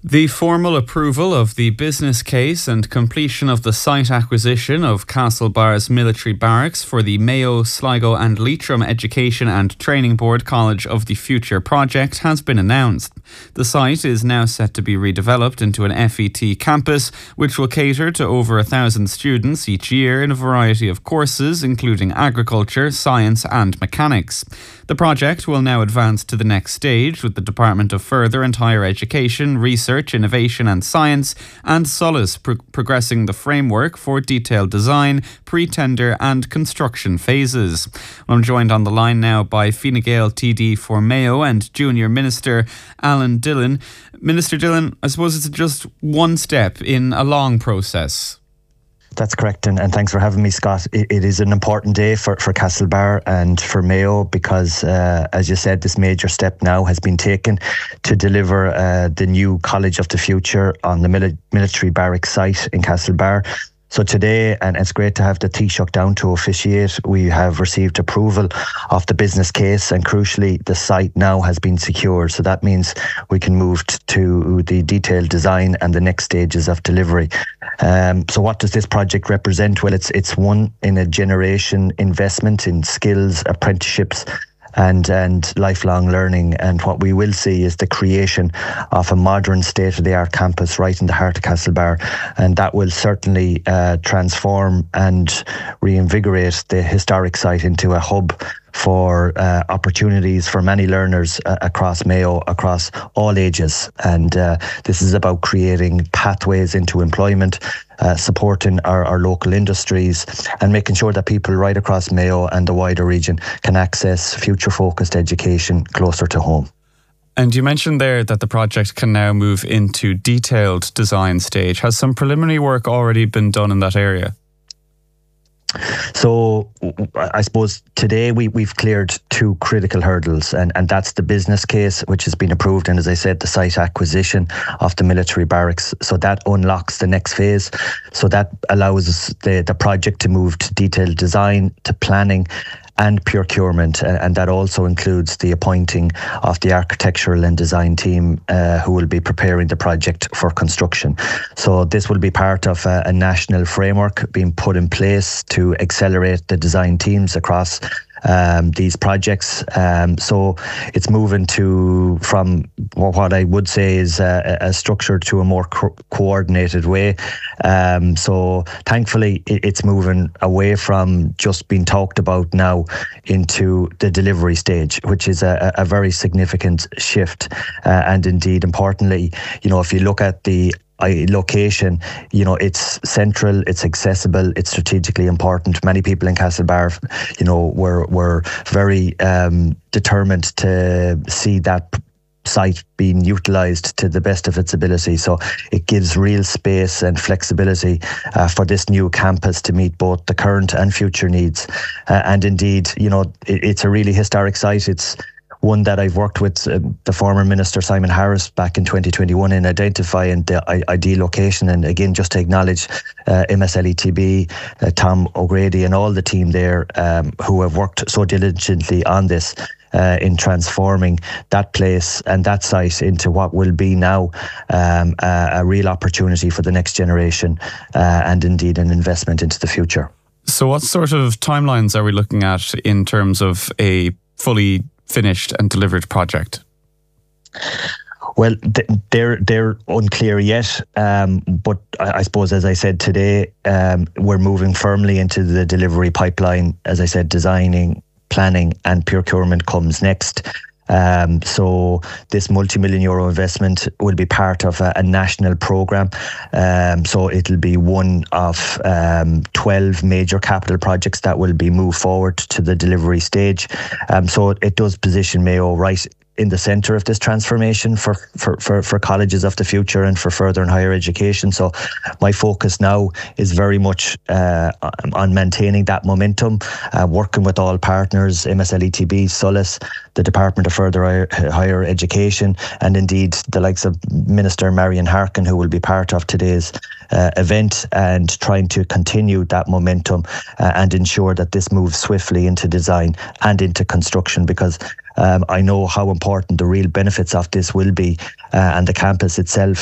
The formal approval of the business case and completion of the site acquisition of Castlebar's military barracks for the Mayo, Sligo and Leitrim Education and Training Board College of the Future project has been announced. The site is now set to be redeveloped into an FET campus, which will cater to over 1,000 students each year in a variety of courses, including agriculture, science and mechanics. The project will now advance to the next stage with the Department of Further and Higher Education, Research, Innovation and Science and Solas progressing the framework for detailed design, pre-tender and construction phases. I'm joined on the line now by Fine Gael TD for Mayo and Junior Minister Alan Dillon. Minister Dillon, I suppose it's just one step in a long process. That's correct, and thanks for having me, Scott. It is an important day for Castlebar and for Mayo because, as you said, this major step now has been taken to deliver the new College of the Future on the military barracks site in Castlebar. So today, and it's great to have the Taoiseach down to officiate, we have received approval of the business case, and crucially, the site now has been secured. So that means we can move to the detailed design and the next stages of delivery. So what does this project represent? Well, it's one in a generation investment in skills, apprenticeships, and lifelong learning. And what we will see is the creation of a modern state-of-the-art campus right in the heart of Castlebar, and that will certainly transform and reinvigorate the historic site into a hub for opportunities for many learners across Mayo, across all ages. And this is about creating pathways into employment, supporting our local industries and making sure that people right across Mayo and the wider region can access future-focused education closer to home. And you mentioned there that the project can now move into detailed design stage. Has some preliminary work already been done in that area? So I suppose today we've cleared two critical hurdles, and that's the business case, which has been approved, and as I said, the site acquisition of the military barracks. So that unlocks the next phase. So that allows the project to move to detailed design, to planning and procurement, and that also includes the appointing of the architectural and design team who will be preparing the project for construction. So this will be part of a national framework being put in place to accelerate the design teams across these projects. So it's moving from what I would say is a structure to a more coordinated way. So thankfully it's moving away from just being talked about now into the delivery stage, which is a very significant shift. And indeed, importantly, if you look at the location, it's central, it's accessible, it's strategically important. Many people in Castlebar, were very determined to see that site being utilised to the best of its ability. So it gives real space and flexibility for this new campus to meet both the current and future needs. And indeed, it's a really historic site. It's one that I've worked with the former Minister Simon Harris back in 2021 in identifying the ideal location. And again, just to acknowledge MSLETB, Tom O'Grady and all the team there who have worked so diligently on this in transforming that place and that site into what will be now a real opportunity for the next generation and indeed an investment into the future. So what sort of timelines are we looking at in terms of a fully finished and delivered project? Well, they're unclear yet, but I suppose, as I said today, we're moving firmly into the delivery pipeline. As I said, designing, planning and procurement comes next. So this multi-million euro investment will be part of a national programme. So it'll be one of 12 major capital projects that will be moved forward to the delivery stage. So it does position Mayo right in the centre of this transformation for colleges of the future and for further and higher education. So my focus now is very much on maintaining that momentum, working with all partners, MSLETB, Solas, the Department of Further Higher Education, and indeed the likes of Minister Marian Harkin, who will be part of today's event, and trying to continue that momentum and ensure that this moves swiftly into design and into construction, because I know how important the real benefits of this will be, and the campus itself